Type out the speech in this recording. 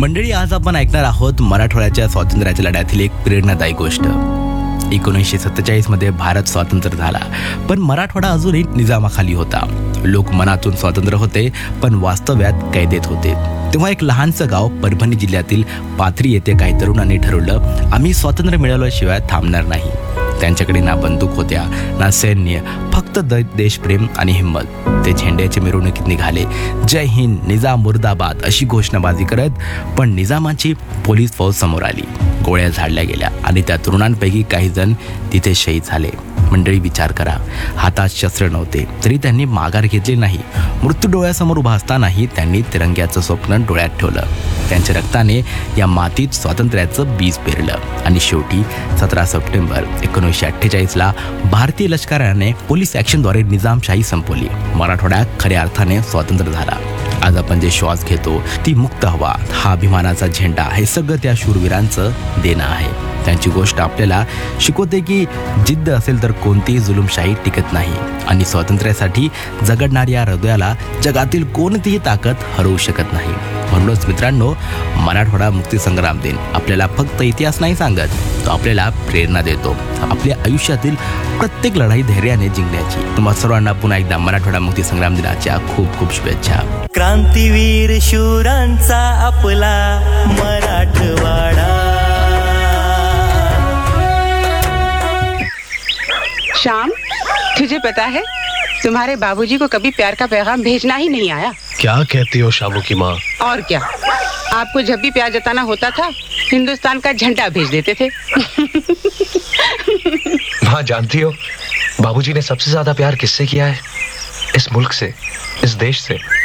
मंडळी, आज आपण ऐकणार आहोत मराठवाड्याच्या स्वातंत्र्याच्या लढ्यातील एक प्रेरणादायी गोष्ट. 1947 मध्ये भारत स्वतंत्र झाला, पण मराठवाडा अजूनही निजामाखाली होता. लोक मनातून स्वतंत्र होते, पण वास्तव्यात कैदेत होते. तेव्हा एक लहानसं गाव परभणी जिल्ह्यातील पाथरी येथे काही तरुणांनी ठरवलं, आम्ही स्वातंत्र्य मिळवल्याशिवाय थांबणार नाही. त्यांच्याकडे ना बंदूक होत्या ना सैन्य, फक्त देशप्रेम आणि हिंमत. ते झेंड्याच्या मिरवणुकीत निघाले. जय हिंद, निजाम मुर्दाबाद अशी घोषणाबाजी करत. पण निजामाची पोलीस फौज समोर आली. गोळ्या झाडल्या गेल्या आणि त्या तरुणांपैकी काही जण तिथे शहीद झाले. मंडळी, विचार करा, हातात शस्त्र नव्हते तरी त्यांनी माघार घेतली नाही. मृत्यू डोळ्यासमोर उभा असतानाही त्यांनी तिरंग्याचं स्वप्न डोळ्यात ठेवलं. त्यांच्या रक्ताने या मातीत स्वातंत्र्याचं बीज पेरलं. आणि शेवटी 17 सप्टेंबर 1948ला भारतीय लष्कराने पोलीस ॲक्शनद्वारे निजामशाही संपवली. मराठवाडा खऱ्या अर्थाने स्वतंत्र झाला. आज आपण जे श्वास घेतो, ती मुक्त हवा, हा अभिमानाचा झेंडा, हे सगळं त्या शूरवीरांचं देणं आहे. त्यांची गोष्ट आपल्याला शिकवते की जिद्द असेल तर कोणतीही जुलूमशाही टिकत नाही. आणि स्वातंत्र्यासाठी झगडणाऱ्या हृदयाला जगातील कोणतीही ताकद हरवू शकत नाही. म्हणूनच मित्रांनो, मराठवाडा मुक्तीसंग्राम दिन आपल्याला फक्त इतिहास नाही सांगत, तो आपल्याला प्रेरणा देतो आपल्या आयुष्यातील प्रत्येक लढाई धैर्याने जिंकण्याची. तुम्हा सर्वांना पुन्हा एकदा मराठवाडा मुक्तीसंग्राम दिनाच्या खूप खूप शुभेच्छा. क्रांतीवीर शूरांचा आपला मराठवाडा. श्याम, तुझे पता है तुम्हारे बाबूजी को कभी प्यार का पैगाम भेजना ही नहीं आया. क्या कहती हो शामू की माँ? और क्या, आपको जब भी प्यार जताना होता था हिंदुस्तान का झंडा भेज देते थे. माँ, जानती हो बाबूजी ने सबसे ज्यादा प्यार किससे किया है? इस मुल्क से, इस देश से.